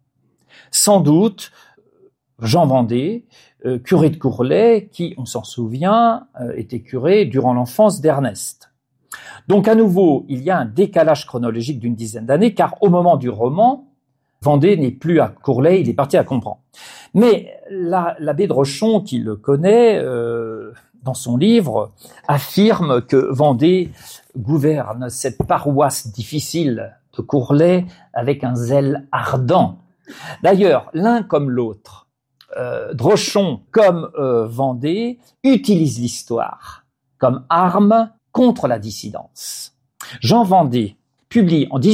Sans doute, Jean Vendée, curé de Courlay, qui, on s'en souvient, était curé durant l'enfance d'Ernest. Donc à nouveau, il y a un décalage chronologique d'une dizaine d'années, car au moment du roman, Vendée n'est plus à Courlay, il est parti à Comprends. Mais l'abbé Drochon, qui le connaît, dans son livre, affirme que Vendée gouverne cette paroisse difficile de Courlay avec un zèle ardent. D'ailleurs, l'un comme l'autre, Drochon comme Vendée, utilisent l'histoire comme arme contre la dissidence. Jean Vendée publie en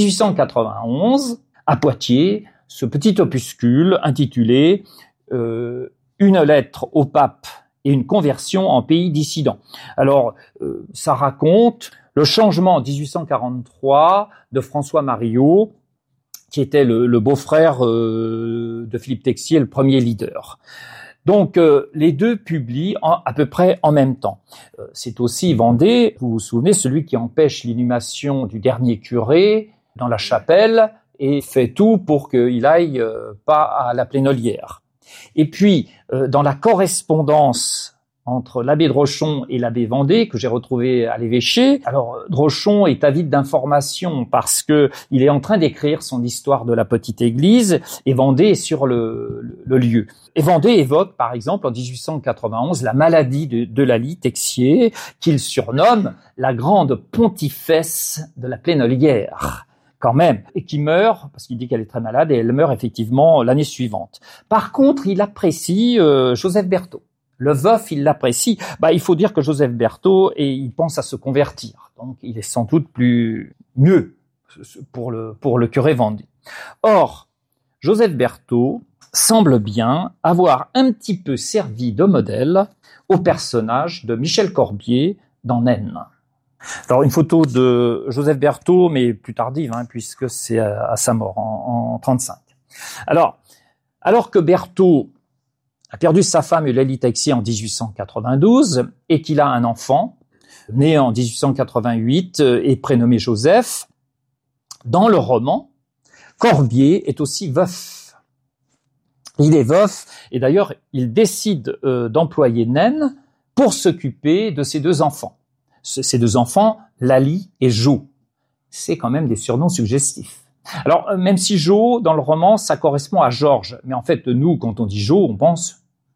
1891 à Poitiers ce petit opuscule intitulé Une lettre au pape et une conversion en pays dissident. Alors, ça raconte le changement en 1843 de François Mariot, qui était le beau-frère de Philippe Texier, le premier leader. Donc, les deux publient à peu près en même temps. C'est aussi Vendée, vous vous souvenez, celui qui empêche l'inhumation du dernier curé dans la chapelle et fait tout pour qu'il aille pas à la Plénolière. Et puis, dans la correspondance entre l'abbé Drochon et l'abbé Vendée, que j'ai retrouvé à l'évêché. Alors, Drochon est avide d'informations parce que il est en train d'écrire son histoire de la petite église et Vendée est sur le lieu. Et Vendée évoque, par exemple, en 1891, la maladie de Laly Texier, qu'il surnomme la grande pontifesse de la Plénolière. Quand même, et qui meurt, parce qu'il dit qu'elle est très malade, et elle meurt effectivement l'année suivante. Par contre, il apprécie Joseph Berthaud. Le veuf, il l'apprécie. Il faut dire que Joseph Berthaud, et il pense à se convertir. Donc, il est sans doute mieux pour le curé Vendée. Or, Joseph Berthaud semble bien avoir un petit peu servi de modèle au personnage de Michel Corbier dans Naine. Alors, une photo de Joseph Berthaud, mais plus tardive, puisque c'est à sa mort, en 1935. Alors que Berthaud a perdu sa femme Eulalie Texier en 1892 et qu'il a un enfant, né en 1888 et prénommé Joseph, dans le roman, Corbier est aussi veuf. Il est veuf et d'ailleurs, il décide d'employer Naine pour s'occuper de ses deux enfants. Ces deux enfants, Laly et Jo. C'est quand même des surnoms suggestifs. Alors, même si Jo, dans le roman, ça correspond à Georges. Mais en fait, nous, quand on dit Jo, on pense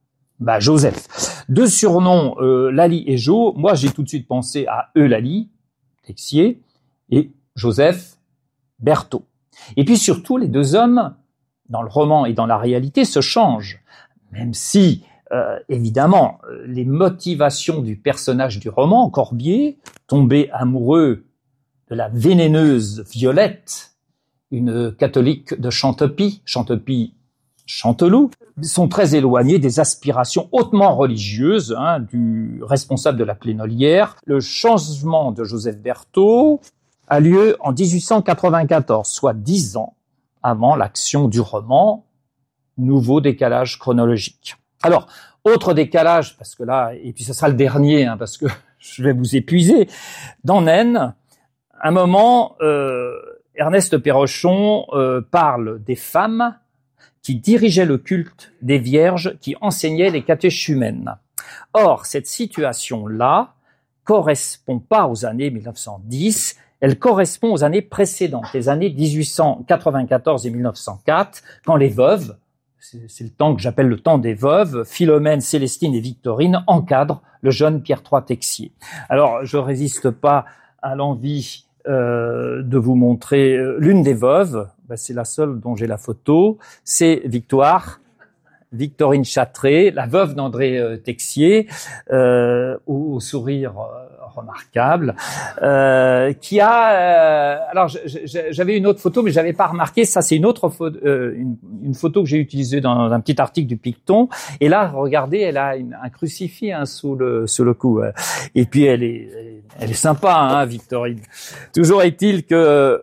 Joseph. Deux surnoms, Laly et Jo. Moi, j'ai tout de suite pensé à Eulalie Texier et Joseph Berthaud. Et puis surtout, les deux hommes, dans le roman et dans la réalité, se changent. Même si... évidemment, les motivations du personnage du roman, Corbier, tombé amoureux de la vénéneuse Violette, une catholique de Chantepie, Chanteloup, sont très éloignés des aspirations hautement religieuses du responsable de la Plénolière. Le changement de Joseph Berthaud a lieu en 1894, soit 10 ans avant l'action du roman. Nouveau décalage chronologique. Alors, autre décalage, parce que là, et puis ce sera le dernier, parce que je vais vous épuiser. Dans Naine, un moment, Ernest Perrochon parle des femmes qui dirigeaient le culte des vierges, qui enseignaient les catéchumènes. Or, cette situation-là correspond pas aux années 1910, elle correspond aux années précédentes, les années 1894 et 1904, quand les veuves, c'est le temps que j'appelle le temps des veuves, Philomène, Célestine et Victorine encadrent le jeune Pierre III Texier. Alors, je résiste pas à l'envie de vous montrer l'une des veuves, c'est la seule dont j'ai la photo, c'est Victorine Châtré, la veuve d'André Texier, au sourire remarquable, qui a... alors, j'avais une autre photo, mais j'avais pas remarqué. Ça, c'est une autre photo, une photo que j'ai utilisée dans un petit article du Picton. Et là, regardez, elle a un crucifix sous le cou. Et puis, elle est sympa, Victorine. Toujours est-il que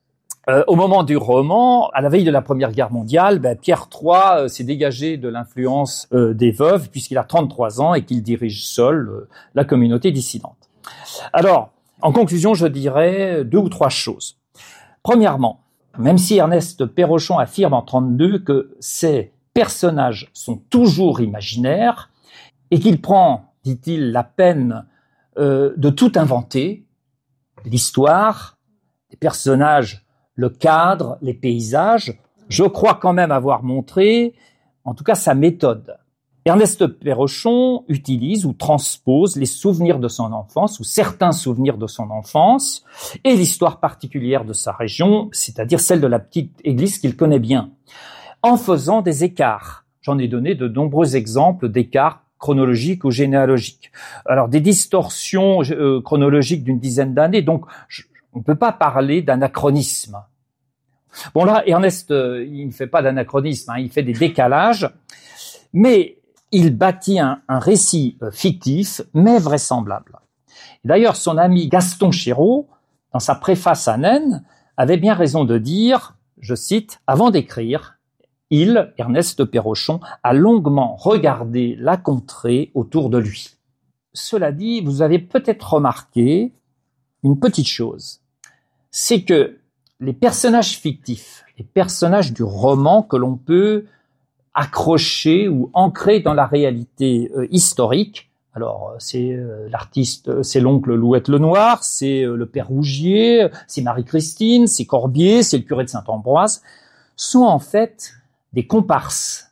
au moment du roman, à la veille de la Première Guerre mondiale, Pierre III s'est dégagé de l'influence des veuves puisqu'il a 33 ans et qu'il dirige seul la communauté dissidente. Alors, en conclusion, je dirais 2 ou 3 choses. Premièrement, même si Ernest Perrochon affirme en 1932 que ces personnages sont toujours imaginaires et qu'il prend, dit-il, la peine de tout inventer, l'histoire, les personnages, le cadre, les paysages, je crois quand même avoir montré, en tout cas, sa méthode. Ernest Perrochon utilise ou transpose les souvenirs de son enfance, ou certains souvenirs de son enfance, et l'histoire particulière de sa région, c'est-à-dire celle de la petite église qu'il connaît bien, en faisant des écarts. J'en ai donné de nombreux exemples d'écarts chronologiques ou généalogiques. Alors, des distorsions chronologiques d'une dizaine d'années, donc on ne peut pas parler d'anachronisme. Bon là, Ernest, il ne fait pas d'anachronisme, il fait des décalages, mais il bâtit un récit fictif, mais vraisemblable. D'ailleurs, son ami Gaston Chéreau, dans sa préface à Naine, avait bien raison de dire, je cite, « Avant d'écrire, il, Ernest Perrochon, a longuement regardé la contrée autour de lui. » Cela dit, vous avez peut-être remarqué une petite chose, c'est que les personnages fictifs, les personnages du roman que l'on peut accrocher ou ancrer dans la réalité historique, alors c'est l'artiste, c'est l'oncle Louette Lenoir, c'est le père Rougier, c'est Marie-Christine, c'est Corbier, c'est le curé de Saint-Ambroise, sont en fait des comparses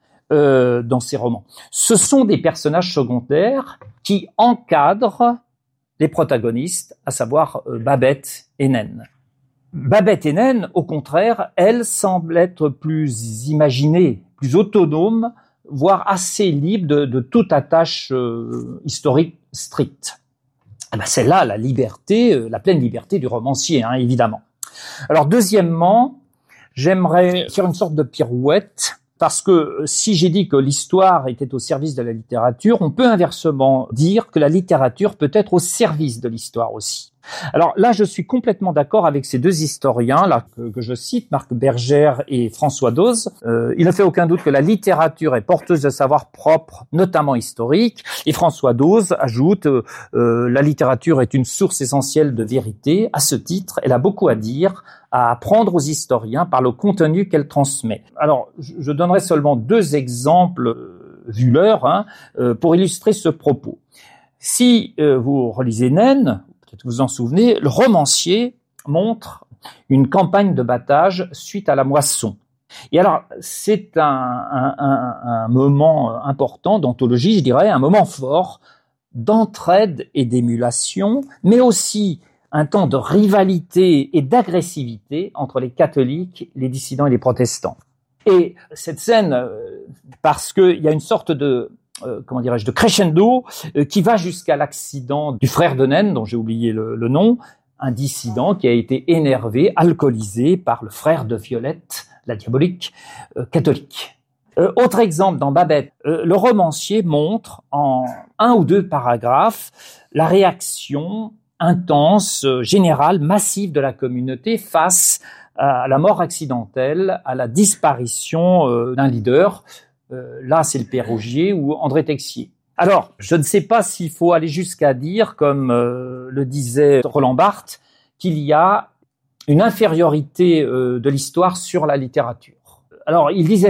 dans ces romans. Ce sont des personnages secondaires qui encadrent les protagonistes, à savoir Babette et Naine. Babette et Naine, au contraire, elles semblent être plus imaginées, plus autonomes, voire assez libres de toute attache historique stricte. C'est là la liberté, la pleine liberté du romancier, évidemment. Alors deuxièmement, j'aimerais faire une sorte de pirouette, parce que si j'ai dit que l'histoire était au service de la littérature, on peut inversement dire que la littérature peut être au service de l'histoire aussi. Alors là, je suis complètement d'accord avec ces deux historiens là que je cite, Marc Bergère et François Dose. Il ne fait aucun doute que la littérature est porteuse de savoir propre, notamment historique. Et François Dose ajoute la littérature est une source essentielle de vérité. À ce titre, elle a beaucoup à dire, à apprendre aux historiens par le contenu qu'elle transmet. Alors, je donnerai seulement 2 exemples vu l'heure pour illustrer ce propos. Si vous relisez Naine, peut-être vous en souvenez, le romancier montre une campagne de battage suite à la moisson. Et alors, c'est un moment important d'anthologie, je dirais, un moment fort d'entraide et d'émulation, mais aussi un temps de rivalité et d'agressivité entre les catholiques, les dissidents et les protestants. Et cette scène, parce qu'il y a une sorte de de crescendo qui va jusqu'à l'accident du frère de Naine, dont j'ai oublié le nom, un dissident qui a été énervé, alcoolisé par le frère de Violette, la diabolique, catholique. Autre exemple, dans Babette, le romancier montre en 1 ou 2 paragraphes la réaction intense, générale, massive de la communauté face à la mort accidentelle, à la disparition d'un leader. Là, c'est le Père Augier ou André Texier. Alors, je ne sais pas s'il faut aller jusqu'à dire, comme le disait Roland Barthes, qu'il y a une infériorité de l'histoire sur la littérature. Alors, il disait